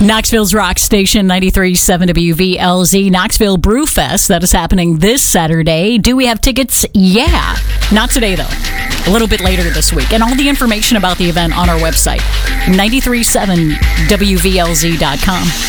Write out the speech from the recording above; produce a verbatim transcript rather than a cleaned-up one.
Knoxville's rock station, ninety-three point seven W V L Z, Knoxville Brew Fest. That is happening this Saturday. Do we have tickets? Yeah. Not today, though. A little bit later this week. And all the information about the event on our website, nine three seven W V L Z dot com.